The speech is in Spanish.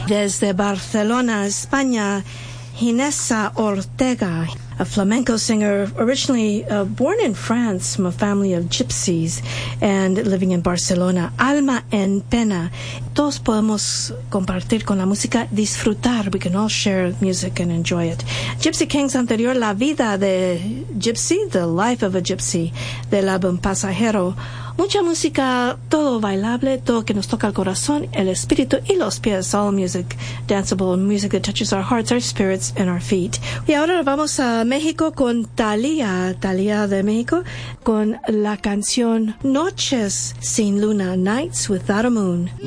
Desde Barcelona, España, Ginesa Ortega, a flamenco singer originally born in France from a family of gypsies and living in Barcelona. Alma en pena. Todos podemos compartir con la música, disfrutar. We can all share music and enjoy it. Gypsy Kings anterior, La vida de Gypsy, The Life of a Gypsy, del álbum Pasajero. Mucha música, todo bailable, todo que nos toca el corazón, el espíritu y los pies. All music, danceable music that touches our hearts, our spirits, and our feet. Y ahora vamos a México con Thalía de México, con la canción Noches sin Luna, Nights Without a Moon.